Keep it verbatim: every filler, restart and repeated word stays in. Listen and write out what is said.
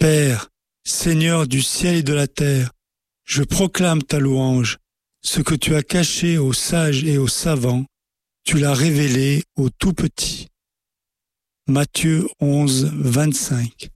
Père, Seigneur du ciel et de la terre, je proclame ta louange. Ce que tu as caché aux sages et aux savants, tu l'as révélé aux tout petits. Matthieu onze, vingt-cinq.